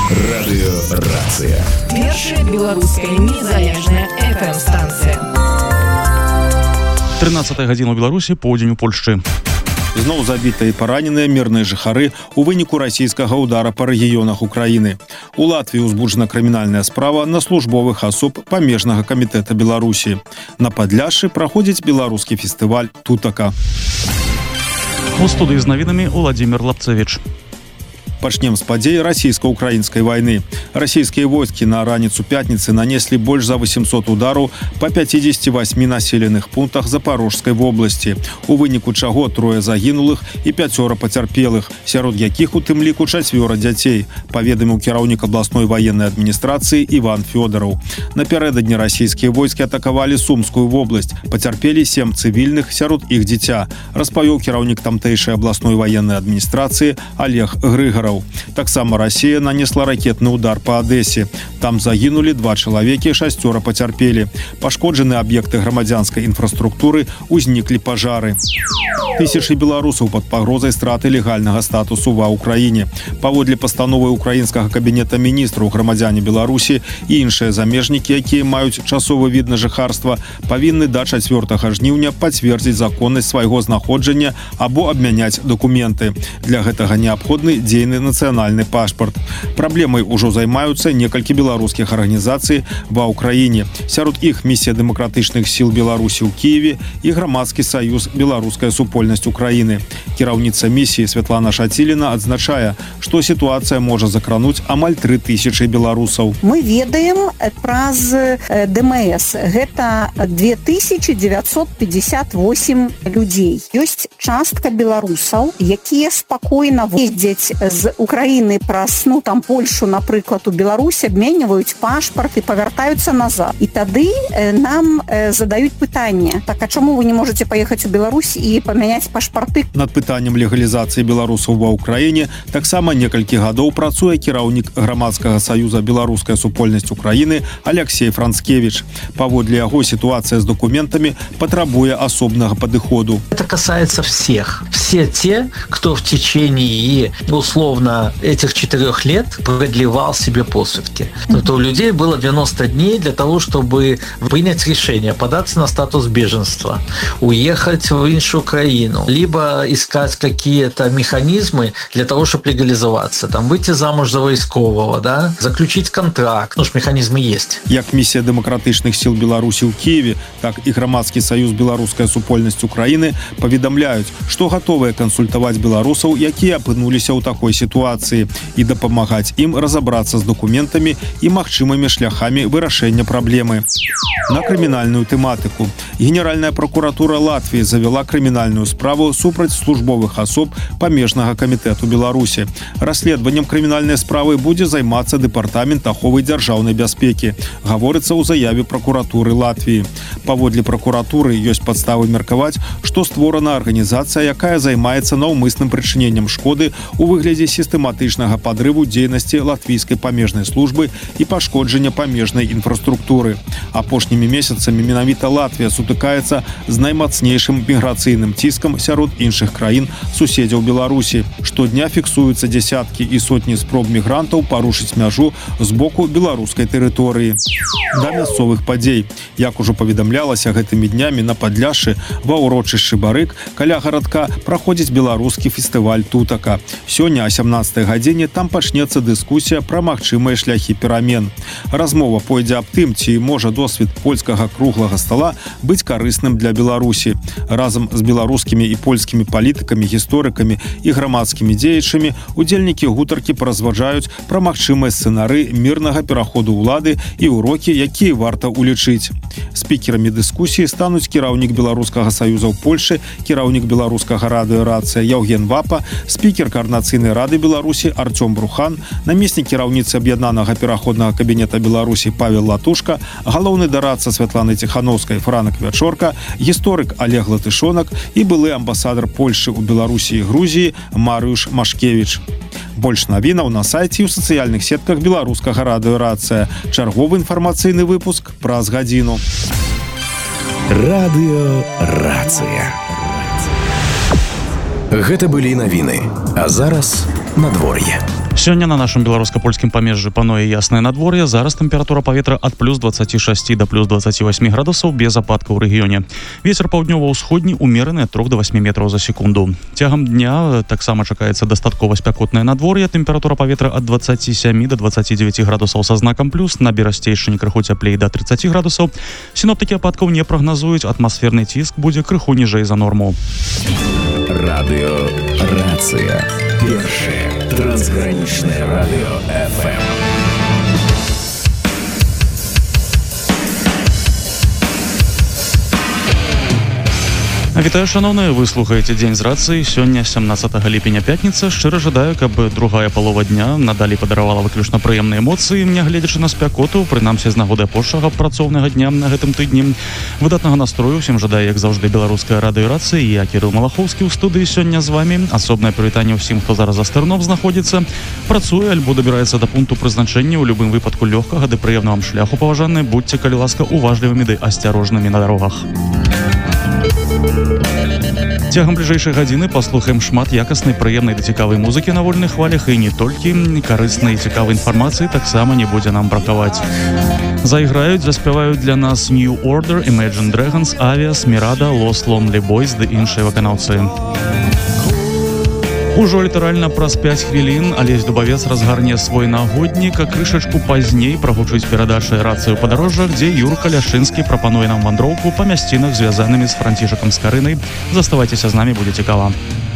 Радыёрацыя. Першая беларуская незалежная FM-станцыя. 13 гадзіна ў Беларусі, поўдзень у Польшчы. Зноў забітыя і параненыя мірныя жыхары ў выніку расійскага ўдара па рэгіёнах Украіны. У Латвіі ўзбуджана крымінальная справа на службовых асоб памежнага камітэта Беларусі. На Падляшшы праходзіць беларускі фестываль «Тутака». У студыі з навінамі Владимир Лапцевич. Пачнем з падзей расійска-украінскай вайны. Расійскія войскі на раніцу пятніцы нанеслі больш за 800 удараў па 58 населеных пунктах Запорожскай вобласці, у выніку чаго 3 загінулых і 5 пацярпелых, сярод якіх у тым ліку 4 дзяцей, паведаміў кіраўнік абласной ваеннай адміністрацыі Іван Фёдараў. Напярэдадні расійскія войскі атакавалі Сумскую вобласць, пацярпелі 7 цывільных, сярод іх дзіця, распавёў кіраўнік тамтэйшай абласной ваеннай адміністрацыі Олег Грыгараў. Таксама Расія нанесла ракетны удар па Адэсе. Там загінулі 2 чалавекі, 6 пацярпелі. Пашкоджаны аб'екты грамадзянскай інфраструктуры, узніклі пажары. Тысячы беларусаў пад пагрозай страты легальнага статусу ва Ўкраіне. Паводле пастановы Украінскага кабінета міністраў, грамадзяне Беларусі і іншыя замежнікі, якія маюць часовы від на жыхарства, павінны да 4 жніўня пацвердзіць законнасць свайго знаходжання або абмяняць дакументы. Для гэтага неабходны дзейны нацыянальны пашпарт. Праблемай ужо займаюцца некалькі беларускіх арганізацый ва Ўкраіне. Сярод іх місія дэмакратычных сіл Беларусі ў Кіеве і грамадскі саюз «Беларуская супольнасць Украіны». Кіраўніца місіі Святлана Шаціліна адзначае, што сітуацыя можа закрануць амаль 3000 беларусаў. Мы ведаем праз ДМС. Гэта 2958 людзей. Ёсць частка беларусаў, якія спакойна ездзяць з Украіны праз, Польшу, напрыклад, у Беларусь, абменьваюць пашпарт і павяртаюцца назад. І тады нам задаюць пытанне: так, а чаму вы не можаце паехаць у Беларусь і памяняць пашпарты? Над пытаннем легалізацыі беларусаў ва Ўкраіне таксама некалькі гадоў працуе кіраўнік грамадскага саюза «Беларуская супольнасць Украіны» Алексей Францкевич. Паводле яго, сітуацыя з документамі патрабуе асобнага падыходу. Это касается всех. Все те, кто в течение условно этих 4 лет продлевал себе посвідки. То у людей было 90 дней для того, чтобы принять решение, податься на статус беженства, уехать в иншу краину, либо искать какие-то механизмы для того, чтобы легализоваться, выйти замуж за войскового, заключить контракт. Механизмы есть. Як місія дэмакратычных сіл Беларусі ў Кіеве, так і грамадскі саюз «Беларуская супольнасць Украіны» паведамляюць, што гатовыя кансультаваць беларусаў, якія апынуліся ў такой сітуацыі, і дапамагаць ім разабрацца з дакументамі і магчымымі шляхамі вырашэння праблемы. На крымінальную тэматыку. Генеральная прокуратура Латвіі завяла крымінальную справу супраць службовых асоб памежнага камітэту Беларусі. Расследаваннем крымінальнай справы будзе займацца дэпартамент аховы дзяржаўнай бяспекі, гаворыцца ў заяве прокуратуры Латвіі. Паводле прокуратуры ёсць падставы меркаваць, што створана арганізацыя, якая займаецца наўмысным прычыненнем шкоды у выглядзе сістэматычнага падрыву дзейнасці латвійскай памежнай службы і пашкоджання памежнай інфраструктуры. Апошнімі месяцамі менавіта Латвія сутыкаецца з наймацнейшым міграцыйным ціскам сярод іншых краін суседзяў Беларусі. Штодня фіксуюцца дзесяткі і сотні спроб мігрантаў парушыць мяжу з боку беларускай тэрыторыі. Да мясцовых падзей. Як ужо паведамлялася, гэтымі днямі на Падляшшы ва ўрочышчы Барык каля гарадка праходзіць беларускі фестываль «Тутака». Сёння о 17 гадзіне там пачнецца дыскусія пра магчымыя шляхі перамен. Размова пойдзе аб тым, ці можа досвед польскага круглага стала быць карысным для Беларусі. Разам з беларускімі і польскімі палітыкамі, гісторыкамі і грамадскімі дзеячамі удзельнікі гутаркі паразважаюць пра магчымыя сцэнары мірнага пераходу ўлады і ўрокі, якія варта ўлічыць. Спікерамі дыскусіі стануць кіраўнік Беларускага саюза ў Польшы, кіраўнік беларускага радыёрацыя Яўген Вапа, спікер Координацыйнай рады Беларусі Артём Брухан, намеснік кіраўніцы аб'яднанага пераходнага кабінета Беларусі Павел Латушка, галоўны дарадца Святланы Ціхановскай Франак Вячорка, гісторык Олег Латышонак і былы амбасадар Польшы ў Беларусі і Грузіі Марыюш Машкевіч. Больш навінаў на сайце і ў сацыяльных сетках беларускага радыёрацыя. Чарговы інфармацыйны выпуск праз гадзіну. Радыёрацыя. Гэта былі навіны. А зараз надвор'е. Сёння на нашым беларуска-польскім памежжы пануе яснае надвор'е. Зараз тэмпература паветра ад плюс 26 да плюс 28 градусаў без ападкаў у рэгіёне. Вецер паўднёва-ўсходні умераны ад 3 до 8 метраў за секунду. Цягам дня таксама чакаецца дастаткова спякотнае надвор'е. Тэмпература паветра ад 27 до 29 градусаў са знакам плюс. На берасцейшыні крыху цяплей да 30 градусаў. Сіноптыкі ападкаў не прагназуюць. Атмасферны ціск будзе крыху ніжэй за норму. Радыё Рацыя. Першае трансгранічнае радыё FM. Вітаю, шановныя, вы слухаеце дзень з рацыі. Сёння 17 ліпеня пятніца. Шчыра жадаю, каб другая палова дня надалей падаравала выключна прыемныя эмоцыі, нягледзячы на спякоту, прынамсі з нагоды апошняга працоўнага дня на гэтым тыдні. Выдатнага настрою ўсім жадаю, як заўжды, беларуская радыёрацыя. Я Кірыл Малахоўскі ў студыі сёння з вамі. Асобнае прывітанне ўсім, хто зараз за стырном знаходзіцца. Працуе альбо дабіраецца да пункту прызначэння. У любым выпадку лёгкага ды прыемнага вам шляху, паважаныя. Будьце, калі ласка, уважлівымі ды асцярожнымі на дарогах. Цягам бліжэйшай гадзіны паслухаем шмат якаснай, прыемнай ды цікавай музыкі на вольных хвалях, і не толькі карыснай і цікавай інфармацыі таксама не будзе нам бракаваць. Зайграюць, заспяваюць для нас New Order, Imagine Dragons, Avias, Mirada, Lost Lonely Boys ды іншыя выканаўцы. Ужо літаральна праз 5 хвілін Алесь Дубавец разгарне свой нагоднік, а крышачку пазней прагучуць перадачы рацыі ў падарожжах, дзе Юрка Ляшынскі прапануе нам вандроўку па мясцінах, звязанымі з Францішакам Скарынай. Заставайцеся з намі, будзе цікава.